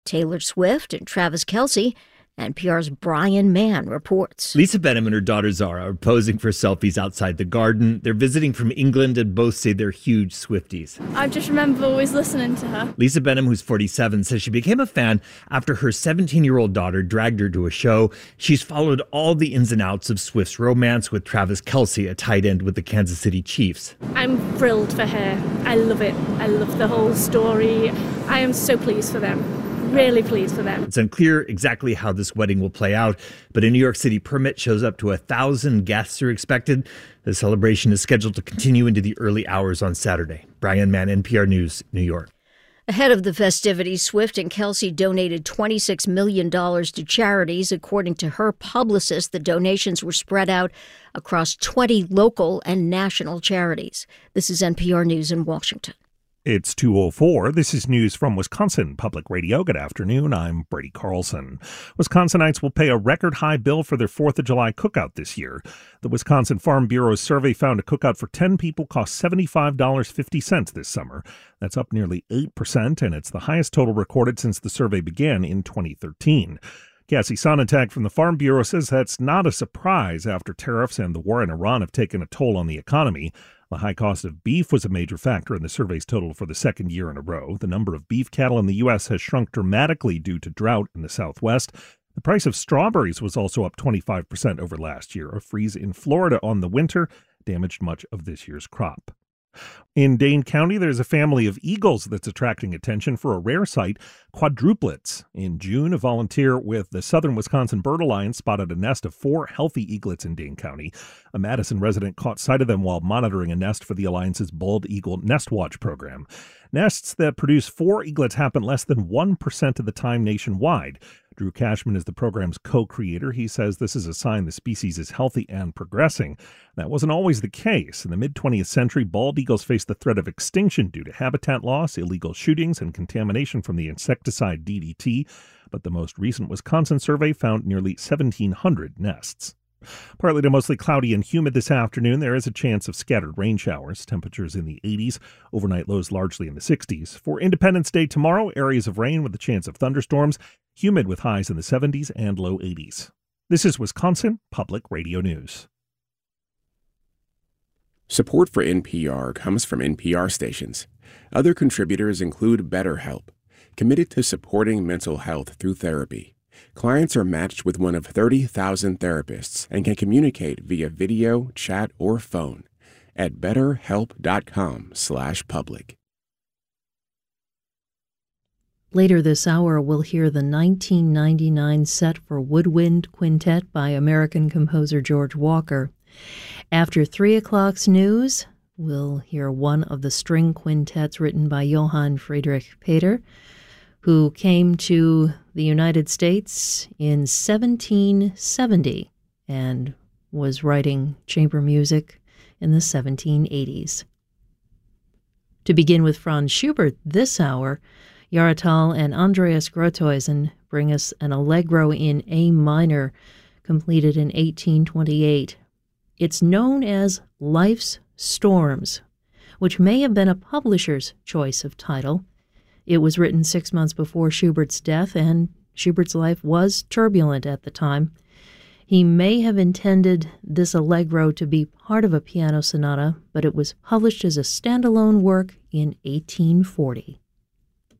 Taylor Swift and Travis Kelce. NPR's Brian Mann reports. Lisa Benham and her daughter Zara are posing for selfies outside the Garden. They're visiting from England and both say they're huge Swifties. I just remember always listening to her. Lisa Benham, who's 47, says she became a fan after her 17-year-old daughter dragged her to a show. She's followed all the ins and outs of Swift's romance with Travis Kelce, a tight end with the Kansas City Chiefs. I'm thrilled for her. I love it. I love the whole story. I am so pleased for them. Really pleased for them. It's unclear exactly how this wedding will play out, but a New York City permit shows up to 1,000 guests are expected. The celebration is scheduled to continue into the early hours on Saturday. Brian Mann, NPR News, New York. Ahead of the festivities, Swift and Kelce donated $26 million to charities. According to her publicist, the donations were spread out across 20 local and national charities. This is NPR News in Washington. It's 2:04. This is news from Wisconsin Public Radio. Good afternoon. I'm Brady Carlson. Wisconsinites will pay a record-high bill for their 4th of July cookout this year. The Wisconsin Farm Bureau's survey found a cookout for 10 people cost $75.50 this summer. That's up nearly 8%, and it's the highest total recorded since the survey began in 2013. Cassie Sonntag from the Farm Bureau says that's not a surprise after tariffs and the war in Iran have taken a toll on the economy. The high cost of beef was a major factor in the survey's total for the second year in a row. The number of beef cattle in the U.S. has shrunk dramatically due to drought in the Southwest. The price of strawberries was also up 25% over last year. A freeze in Florida on the winter damaged much of this year's crop. In Dane County, there's a family of eagles that's attracting attention for a rare sight, quadruplets. In June, a volunteer with the Southern Wisconsin Bird Alliance spotted a nest of 4 healthy eaglets in Dane County. A Madison resident caught sight of them while monitoring a nest for the Alliance's Bald Eagle Nest Watch program. Nests that produce 4 eaglets happen less than 1% of the time nationwide. Drew Cashman is the program's co-creator. He says this is a sign the species is healthy and progressing. That wasn't always the case. In the mid-20th century, bald eagles faced the threat of extinction due to habitat loss, illegal shootings, and contamination from the insecticide DDT. But the most recent Wisconsin survey found nearly 1,700 nests. Partly to mostly cloudy and humid this afternoon. There is a chance of scattered rain showers. Temperatures in the 80s. Overnight lows largely in the 60s. For Independence Day tomorrow, areas of rain with a chance of thunderstorms. Humid with highs in the 70s and low 80s. This is Wisconsin Public Radio News. Support for NPR comes from NPR stations. Other contributors include BetterHelp, committed to supporting mental health through therapy. Clients are matched with one of 30,000 therapists and can communicate via video, chat, or phone at betterhelp.com/public. Later this hour, we'll hear the 1999 set for woodwind quintet by American composer George Walker. After 3 o'clock's news, we'll hear one of the string quintets written by Johann Friedrich Peter, who came to the United States in 1770 and was writing chamber music in the 1780s. To begin with Franz Schubert this hour, Yaratal and Andreas Grothuysen bring us an allegro in A minor, completed in 1828. It's known as Life's Storms, which may have been a publisher's choice of title. It was written 6 months before Schubert's death, and Schubert's life was turbulent at the time. He may have intended this allegro to be part of a piano sonata, but it was published as a standalone work in 1840.